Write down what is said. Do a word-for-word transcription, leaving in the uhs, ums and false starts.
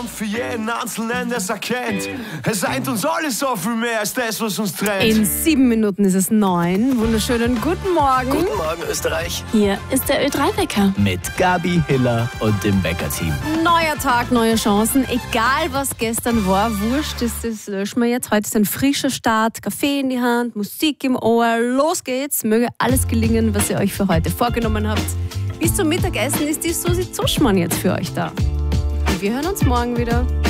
Für jeden Einzelnen, der es erkennt. Es eint uns alles so viel mehr als das, was uns trennt. In sieben Minuten ist es neun. Wunderschönen guten Morgen. Guten Morgen, Österreich. Hier ist der Ö drei Wecker. Mit Gabi, Hiller und dem Wecker-Team. Neuer Tag, neue Chancen. Egal, was gestern war, wurscht, das, das löschen wir jetzt. Heute ist ein frischer Start. Kaffee in die Hand, Musik im Ohr. Los geht's. Möge alles gelingen, was ihr euch für heute vorgenommen habt. Bis zum Mittagessen ist die Susi Zuschmann jetzt für euch da. Und wir hören uns morgen wieder.